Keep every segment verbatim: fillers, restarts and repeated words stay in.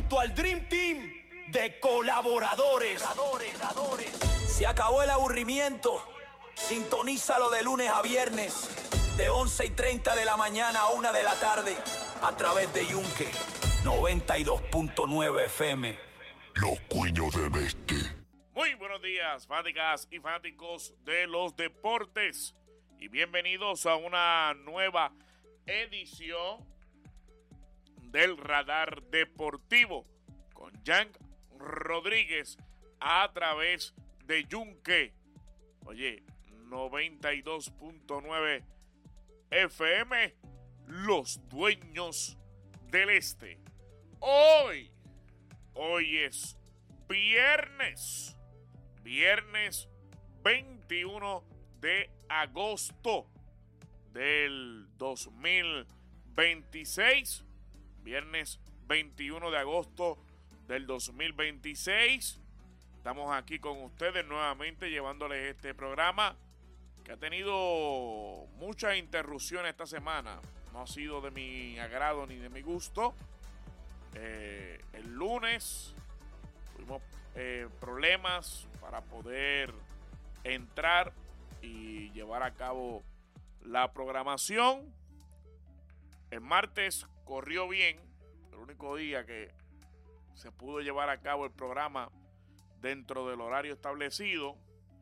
junto al Dream Team de colaboradores. Se acabó el aburrimiento. Sintonízalo de lunes a viernes, de once y treinta de la mañana a una de la tarde, a través de Yunque noventa y dos punto nueve F M. Los Cuños del Este. Muy buenos días, fanáticas y fanáticos de los deportes. Y bienvenidos a una nueva edición del Radar Deportivo con Jan Rodríguez a través de Yunque. Oye, noventa y dos punto nueve F M, los dueños del este. Hoy, hoy es viernes, viernes veintiuno de agosto del dos mil veintiséis, viernes veintiuno de agosto del dos mil veintiséis. Estamos aquí con ustedes nuevamente llevándoles este programa que ha tenido muchas interrupciones esta semana. No ha sido de mi agrado ni de mi gusto. Eh, el lunes tuvimos eh, problemas para poder entrar y llevar a cabo la programación. El martes corrió bien, el único día que se pudo llevar a cabo el programa dentro del horario establecido.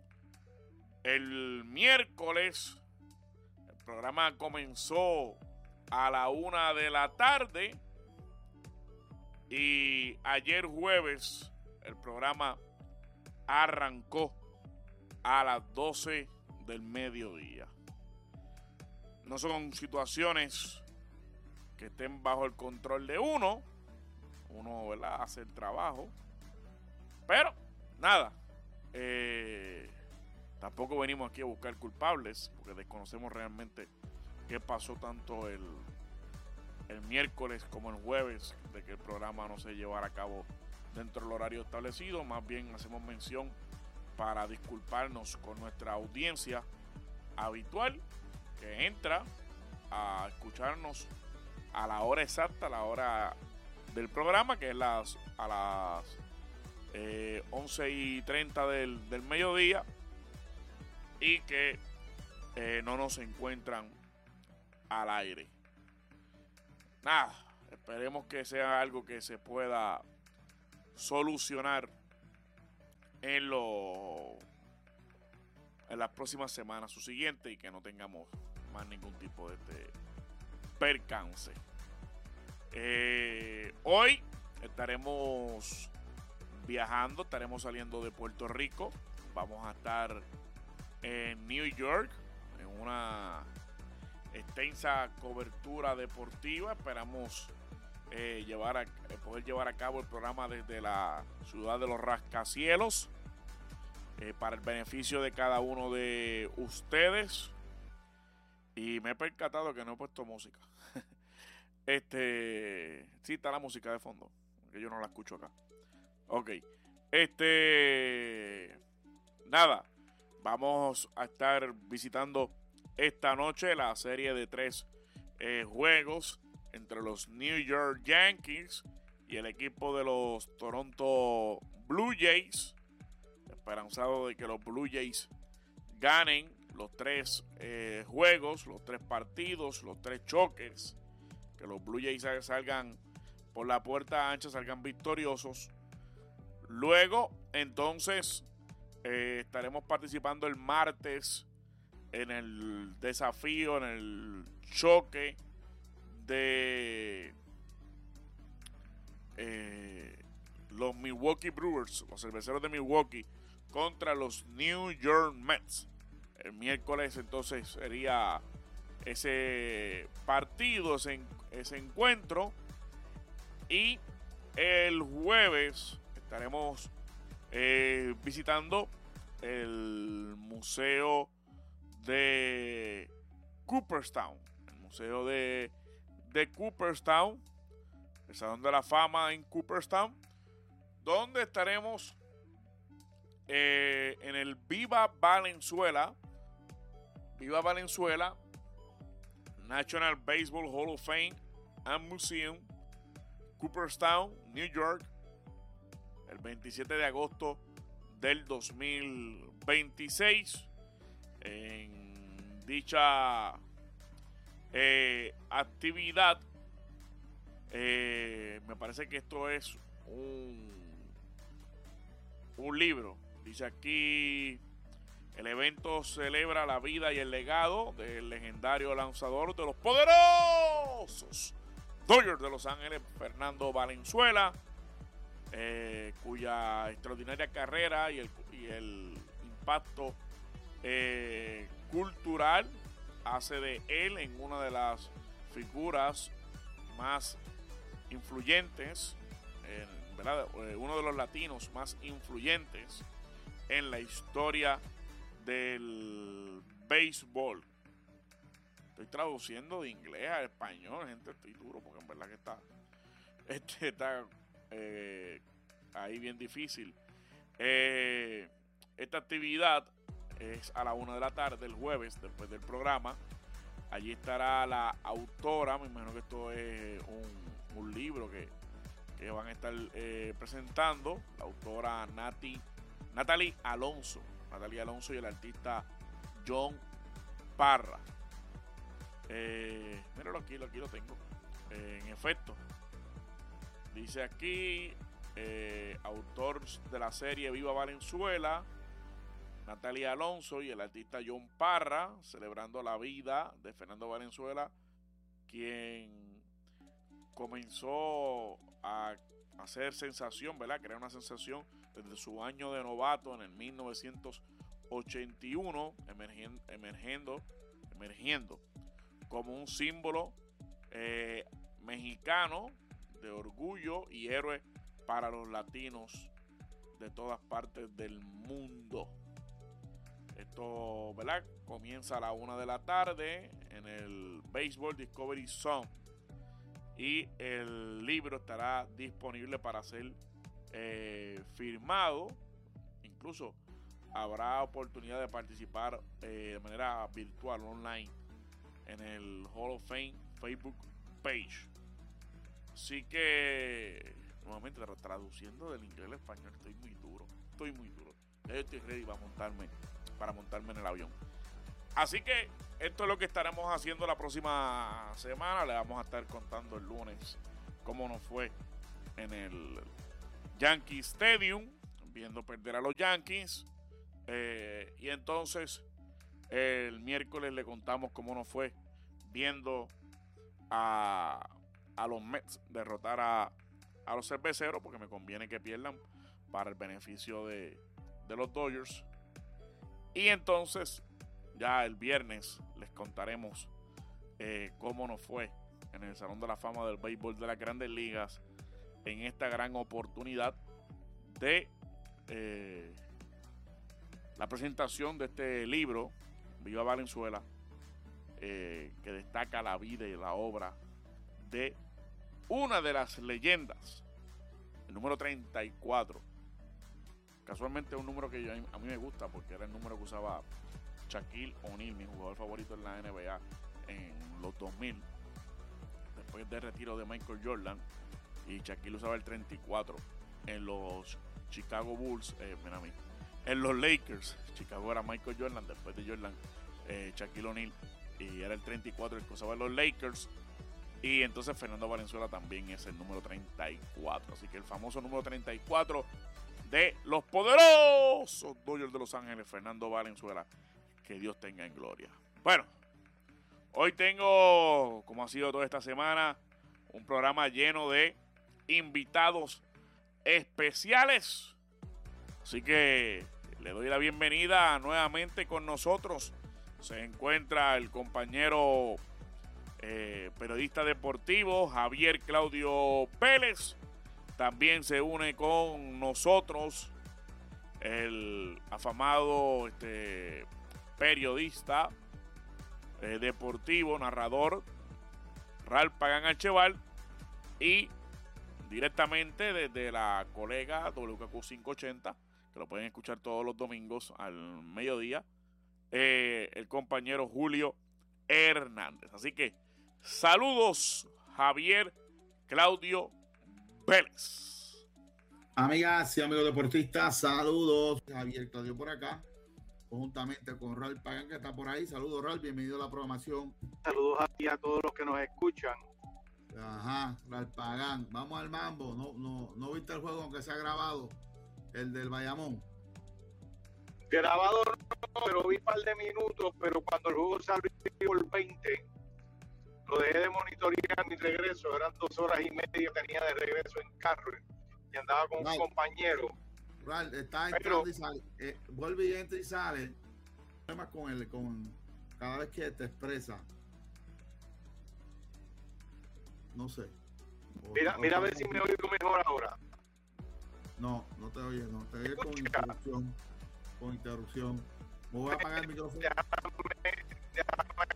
El miércoles el programa comenzó a la una de la tarde y ayer jueves el programa arrancó a las doce del mediodía. No son situaciones que estén bajo el control de uno. Uno, ¿verdad?, hace el trabajo. Pero, nada. Eh, tampoco venimos aquí a buscar culpables, porque desconocemos realmente qué pasó tanto el, el miércoles como el jueves, de que el programa no se llevara a cabo dentro del horario establecido. Más bien hacemos mención para disculparnos con nuestra audiencia habitual que entra a escucharnos a la hora exacta, a la hora del programa, que es las, a las eh, once y treinta del, del mediodía, y que eh, no nos encuentran al aire. Nada, esperemos que sea algo que se pueda solucionar en lo en las próximas semanas, su siguiente, y que no tengamos más ningún tipo de este percance. Eh, hoy estaremos viajando, estaremos saliendo de Puerto Rico. Vamos a estar en New York en una extensa cobertura deportiva. Esperamos eh, llevar a, eh, poder llevar a cabo el programa desde la ciudad de los rascacielos, eh, para el beneficio de cada uno de ustedes. Y me he percatado que no he puesto música. Este, sí está la música de fondo, que yo no la escucho acá. Ok, este, nada, vamos a estar visitando esta noche la serie de tres eh, juegos entre los New York Yankees y el equipo de los Toronto Blue Jays. Esperanzado de que los Blue Jays ganen los tres eh, juegos, los tres partidos, los tres choques. Que los Blue Jays salgan por la puerta ancha, salgan victoriosos. Luego, entonces, eh, estaremos participando el martes en el desafío, en el choque de eh, los Milwaukee Brewers, los cerveceros de Milwaukee, contra los New York Mets. El miércoles, entonces, sería ese partido, ese, ese encuentro. Y el jueves estaremos eh, visitando el museo de Cooperstown, el museo de, de Cooperstown, el Salón de la Fama en Cooperstown, donde estaremos eh, en el Viva Valenzuela, Viva Valenzuela National Baseball Hall of Fame and Museum, Cooperstown, New York, el veintisiete de agosto del dos mil veintiséis. En dicha eh, actividad, eh, me parece que esto es un, un libro. Dice aquí, el evento celebra la vida y el legado del legendario lanzador de los poderosos Dodgers de Los Ángeles, Fernando Valenzuela, eh, cuya extraordinaria carrera y el, y el impacto eh, cultural hace de él en una de las figuras más influyentes, eh, ¿verdad? Eh, uno de los latinos más influyentes en la historia del béisbol. Estoy traduciendo de inglés a español, gente, estoy duro porque en verdad que está, este está eh, ahí bien difícil. Eh, esta actividad es a la una de la tarde, el jueves, después del programa. Allí estará la autora, me imagino que esto es un, un libro que, que van a estar eh, presentando, la autora Nati, Natalie Alonso, Natalie Alonso y el artista John Parra. Eh, míralo aquí, aquí lo tengo. Eh, en efecto, dice aquí, eh, autor de la serie Viva Valenzuela, Natalia Alonso y el artista John Parra, celebrando la vida de Fernando Valenzuela, quien comenzó a hacer sensación, ¿verdad? Crear una sensación desde su año de novato en el mil novecientos ochenta y uno, emergiendo, emergiendo, emergiendo como un símbolo eh, mexicano de orgullo y héroe para los latinos de todas partes del mundo. Esto, ¿verdad? Comienza a la una de la tarde en el Baseball Discovery Zone y el libro estará disponible para ser eh, firmado. Incluso habrá oportunidad de participar eh, de manera virtual, online, en el Hall of Fame Facebook page. Así que, nuevamente, traduciendo del inglés al español, estoy muy duro. Estoy muy duro. Ya estoy ready para montarme, para montarme en el avión. Así que esto es lo que estaremos haciendo la próxima semana. Le vamos a estar contando el lunes cómo nos fue en el Yankee Stadium, viendo perder a los Yankees. Eh, y entonces el miércoles le contamos cómo nos fue viendo a, a los Mets derrotar a, a los cerveceros, porque me conviene que pierdan para el beneficio de, de los Dodgers. Y entonces ya el viernes les contaremos eh, cómo nos fue en el Salón de la Fama del Béisbol de las Grandes Ligas en esta gran oportunidad de eh, la presentación de este libro, Viva Valenzuela, eh, que destaca la vida y la obra de una de las leyendas, el número treinta y cuatro. Casualmente es un número que yo, a mí me gusta porque era el número que usaba Shaquille O'Neal, mi jugador favorito en la N B A en los dos mil, después del retiro de Michael Jordan, y Shaquille usaba el treinta y cuatro en los Chicago Bulls, eh, mira a mí, en los Lakers. Chicago era Michael Jordan, después de Jordan eh, Shaquille O'Neal, y era el treinta y cuatro el que usaba en los Lakers. Y entonces Fernando Valenzuela también es el número treinta y cuatro, así que el famoso número treinta y cuatro de los poderosos Dodgers de Los Ángeles, Fernando Valenzuela, que Dios tenga en gloria. Bueno, hoy tengo, como ha sido toda esta semana, un programa lleno de invitados especiales, así que le doy la bienvenida nuevamente con nosotros. Se encuentra el compañero eh, periodista deportivo Javier Claudio Vélez. También se une con nosotros el afamado este, periodista eh, deportivo, narrador, Ralph Pagán Archeval, y directamente desde la colega W K Q quinientos ochenta, que lo pueden escuchar todos los domingos al mediodía, eh, el compañero Julio Hernández. Así que saludos, Javier Claudio Vélez. Amigas y amigos deportistas, saludos. Javier Claudio por acá, conjuntamente con Ralph Pagan, que está por ahí. Saludos, Ralph, bienvenido a la programación. Saludos aquí a todos los que nos escuchan. Ajá, Ralph Pagan. Vamos al mambo. No, no, no viste el juego aunque se ha grabado, el del Bayamón. Grabado no, pero vi un par de minutos, pero cuando el juego salió por veinte, lo dejé de monitorear mi regreso. Eran dos horas y media, tenía de regreso en carro y andaba con Ralph, un compañero. Ralph, está entrando pero, y sale. Eh, vuelve y entra y sale. Problemas con él, con cada vez que te expresa. No sé. O, mira, o mira a ver si me oigo mejor ahora. No, no te oyes, no. Te oyes con interrupción. Con interrupción. Me voy a apagar el micrófono. Déjame, déjame.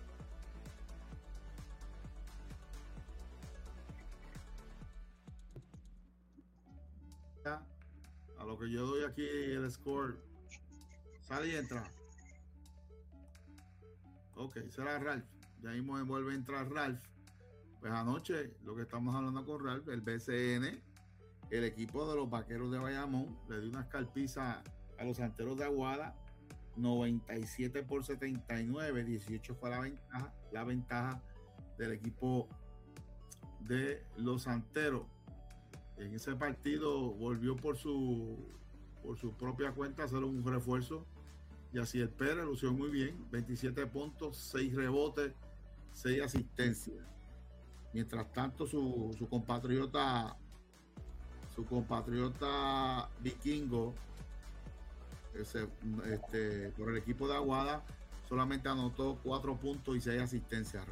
A lo que yo doy aquí el score. Sale y entra. Ok, será Ralph. Ya mismo vuelve a entrar Ralph. Pues anoche, lo que estamos hablando con Ralph, el B C N, el equipo de los Vaqueros de Bayamón, le dio una escalpiza a los Santeros de Aguada, noventa y siete por setenta y nueve, dieciocho fue la ventaja, la ventaja del equipo de los Santeros. En ese partido volvió por su por su propia cuenta a hacer un refuerzo. Y así el Pérez lució muy bien, veintisiete puntos, seis rebotes, seis asistencias. Mientras tanto, su, su compatriota, su compatriota vikingo, ese, este, por el equipo de Aguada, solamente anotó cuatro puntos y seis asistencias.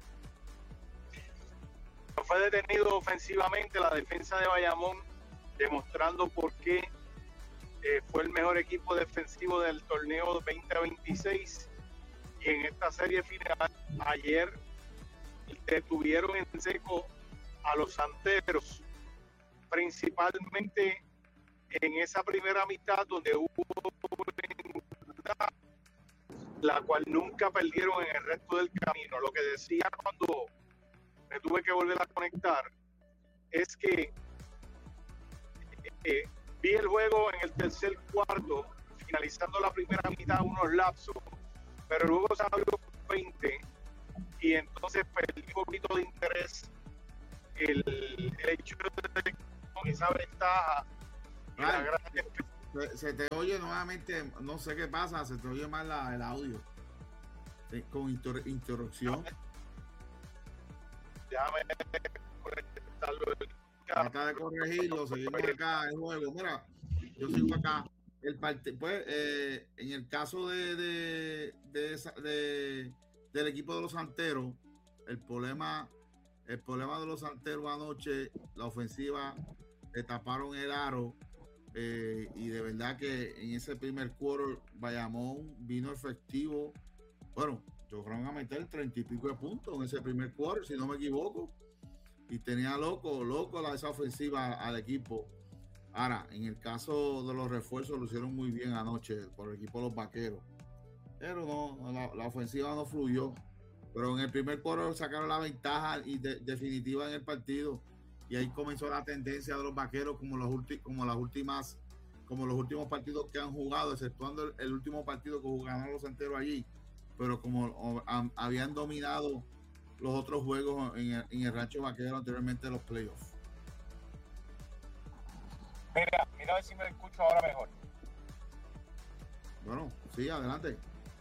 Fue detenido ofensivamente la defensa de Bayamón, demostrando por qué eh, fue el mejor equipo defensivo del torneo veinte veintiséis. Y en esta serie final, ayer detuvieron en seco a los Santeros, principalmente en esa primera mitad donde hubo la cual nunca perdieron en el resto del camino. Lo que decía cuando me tuve que volver a conectar es que eh, vi el juego en el tercer cuarto, finalizando la primera mitad unos lapsos, pero luego se abrió veinte y entonces perdí un poquito de interés el, el hecho de esa ventaja. Ay, gran... se te oye nuevamente, no sé qué pasa, se te oye mal la, el audio sí, con inter, interrupción. Déjame conectarlo. Trata de corregirlo, seguimos acá el juego. Mira, yo sigo acá. El part... pues, eh, en el caso de, de, de, esa, de del equipo de los Santeros, el problema, el problema de los Santeros anoche, la ofensiva, le taparon el aro, eh, y de verdad que en ese primer quarter Bayamón vino efectivo. Bueno, lograron a meter treinta y pico de puntos en ese primer quarter, si no me equivoco, y tenía loco, loco la, esa ofensiva al equipo. Ahora, en el caso de los refuerzos, lo hicieron muy bien anoche por el equipo de los Vaqueros, pero no, la, la ofensiva no fluyó. Pero en el primer quarter sacaron la ventaja y de, definitiva en el partido, y ahí comenzó la tendencia de los Vaqueros como los, ulti, como las últimas como los últimos partidos que han jugado, exceptuando el, el último partido que jugaron los Santeros allí, pero como o, a, habían dominado los otros juegos en el, en el Rancho Vaquero anteriormente en los playoffs. Mira, mira a ver si me escucho ahora mejor. Bueno, sí, adelante.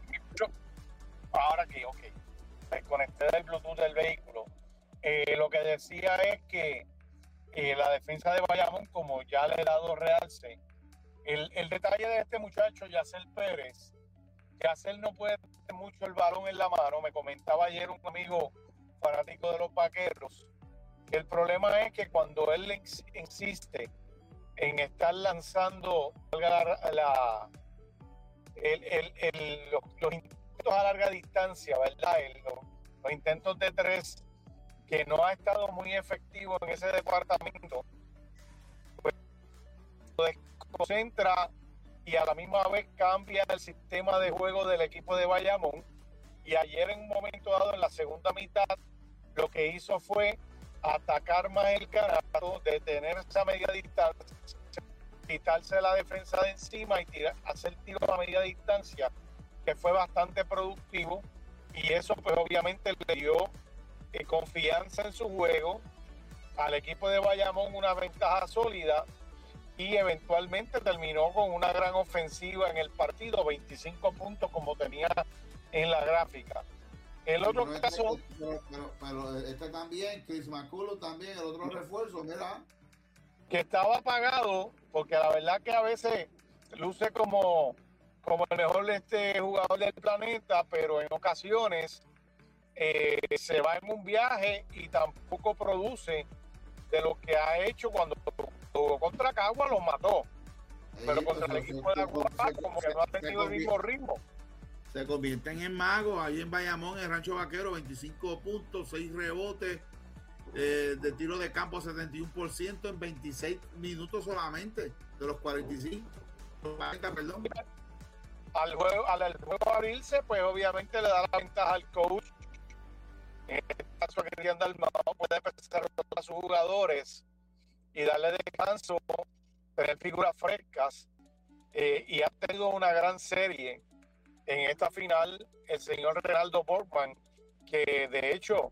Ahora que, ok, me conecté del Bluetooth del vehículo. Eh, lo que decía es que eh, la defensa de Bayamón, como ya le he dado realce, el, el detalle de este muchacho, Yacel Pérez, Yacel no puede tener mucho el balón en la mano. Me comentaba ayer un amigo fanático de los Vaqueros que el problema es que cuando él insiste en estar lanzando la, la el, el, el, los, los intentos a larga distancia, ¿verdad? El, los, los intentos de tres, que no ha estado muy efectivo en ese departamento, pues lo desconcentra y a la misma vez cambia el sistema de juego del equipo de Bayamón. Y ayer, en un momento dado, en la segunda mitad, lo que hizo fue atacar más el canasto, detener esa media distancia, quitarse la defensa de encima y tirar, hacer tiro a media distancia, que fue bastante productivo, y eso pues obviamente le dio eh, confianza en su juego al equipo de Bayamón, una ventaja sólida, y eventualmente terminó con una gran ofensiva en el partido, veinticinco puntos como tenía en la gráfica. El otro pero caso... Este, pero, pero, pero este también, Chris McCullough también, el otro refuerzo, mira. Que estaba apagado, porque la verdad que a veces luce como, como el mejor este jugador del planeta, pero en ocasiones eh, se va en un viaje y tampoco produce de lo que ha hecho cuando jugó contra Cagua, los mató. Sí, pero contra pues, el equipo de Aguapá como que no ha tenido el mismo ritmo. Se convierten en magos ahí en Bayamón, en el Rancho Vaquero, veinticinco puntos, seis rebotes, eh, de tiro de campo setenta y uno por ciento en veintiséis minutos solamente, de los cuarenta y cinco, cuarenta, perdón. Al juego, al, al juego abrirse, pues obviamente le da la ventaja al coach. En este caso, que Cristian Dalmau puede empezar a sus jugadores y darle descanso, tener figuras frescas, eh, y ha tenido una gran serie en esta final el señor Renaldo Borgman, que de hecho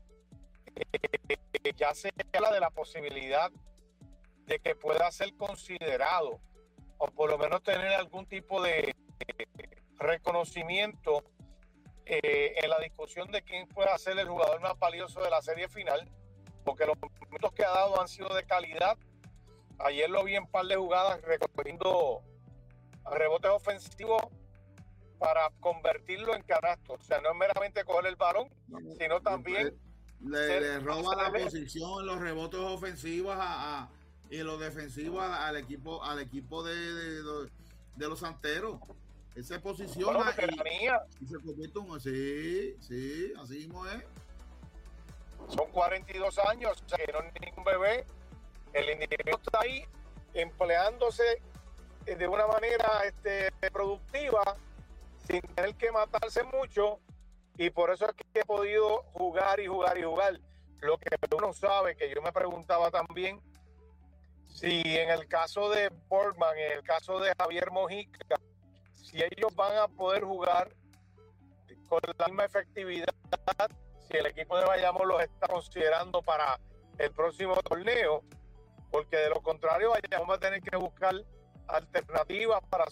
eh, ya se habla de la posibilidad de que pueda ser considerado o por lo menos tener algún tipo de reconocimiento eh, en la discusión de quién pueda ser el jugador más valioso de la serie final, porque los minutos que ha dado han sido de calidad. Ayer lo vi en par de jugadas recogiendo rebotes ofensivos para convertirlo en canasto, o sea, no es meramente coger el balón, sino también le, le, le roba la posición en los rebotes ofensivos a, a, y los defensivos a, al equipo al equipo de, de, de, de los santeros. Él se posiciona bueno, y, y se convierte en un... Sí, sí, así mismo es. Son cuarenta y dos años, o sea, que no es ningún bebé. El individuo está ahí empleándose de una manera este, productiva, sin tener que matarse mucho, y por eso es que he podido jugar y jugar y jugar. Lo que uno sabe, que yo me preguntaba también, si en el caso de Borgman, en el caso de Javier Mojica, si ellos van a poder jugar con la misma efectividad, si el equipo de Bayamón los está considerando para el próximo torneo, porque de lo contrario Bayamón va a tener que buscar alternativas para